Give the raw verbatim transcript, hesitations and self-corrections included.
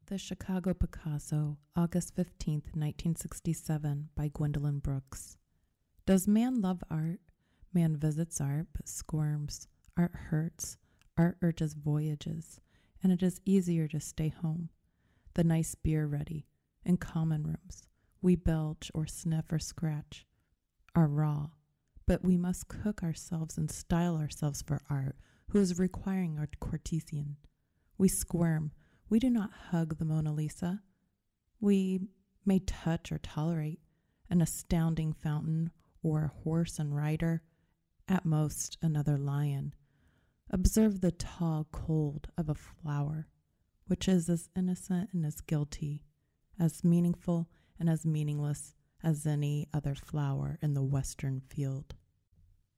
The Chicago Picasso, August fifteenth, nineteen sixty-seven, by Gwendolyn Brooks. Does man love art? Man visits art, but squirms. Art hurts. Art urges voyages, and it is easier to stay home. The nice beer ready. In common rooms, we belch or sniff or scratch. Are raw, but we must cook ourselves and style ourselves for art, who is requiring our courtesan. We squirm. We do not hug the Mona Lisa. We may touch or tolerate an astounding fountain or a horse and rider, at most another lion. Observe the tall cold of a flower, which is as innocent and as guilty, as meaningful and as meaningless as any other flower in the western field.